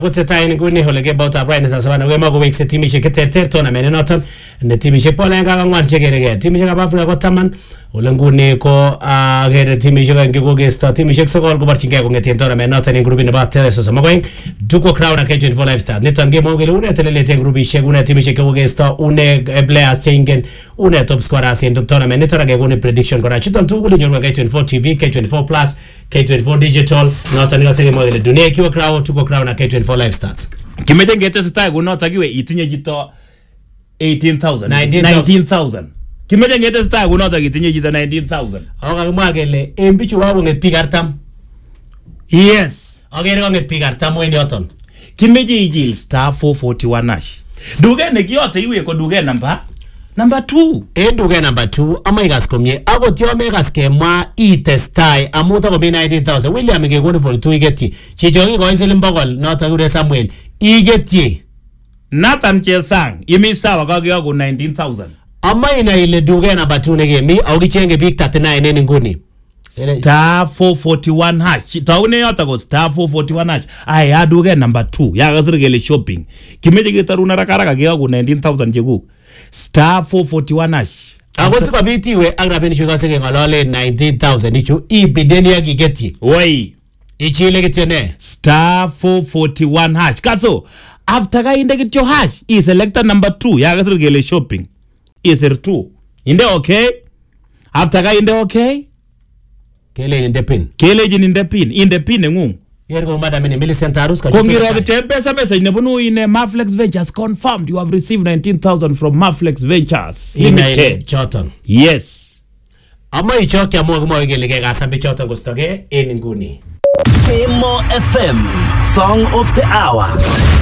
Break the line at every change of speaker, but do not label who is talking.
Kutsetai nguni holege bauta Brian sasa bana wema kowekse timishek keterter tournament noton ne timishek polen kakangwan chegerege timishek ab Afrika ko taman ole nguni ko agere timishek angikogesto timishek sokol kobarchingei kongeten tournament noton en grupit nebo Teleso Somogoing Duko Crown ak K24 Lifestyle niton gemwa kele une telelete en grupishek une timishek kogesto une players cheingen une top scorers en tournament niton akekoni prediction kora chuton tugul nyoru K24 TV K24 Plus K24 Digital noton nikasege mwa kele dunia ikiwa Crown Duko Crown ak K24 Lifestyle.
Kimete ngetestai kunotok iwe itinye chito 19,000 kimete ngetestai kunotok itinye chito 19,000
akakimwa kele en bichu wakonget biik 40
yes
akere konget biik 40 en yoton
kimeje ijil star 441 hash duket nekiyote iwe ko duket number 2
en duket number 2 amaikas komie akot yo mekas kemwa itestai amu takomi 19,000 William ngekoni 42 iketyi chicho kikoi siling 100 notok kure Samuel iketyi
Nathan Chesang imi sawa kakiyoku 19,000
amaina ile duket number 2 nekemi au kichenge biik 39 en nguni
star 441 hash taune yoto ko star 441 hash aya duket number 2 yakasir kele shopping kimeje kitaruna rakaraka kiyoku 19,000 chekuk star 441 hash
ako sikobit iwe ak rabinik chukase keng'ololen 19,000 ichu ibideni ak iketyi
woi
ichile kityo ne
star 441 hash kaso after kainde kityo hash iselect number 2 yakasir kele shopping isir 2 inde okay after kainde okay
kele inde pin
inde pin nengung
yergo madam ni Millicent Arus ka
kongiro kityo pesa message nebunu ine Maflex Ventures confirmed you have received 19,000 from Maflex Ventures Limited
choton
yes
ama ichoki amwa kumwa kele kekasambe choton kostoke en nguni
Emo FM Song of the Hour.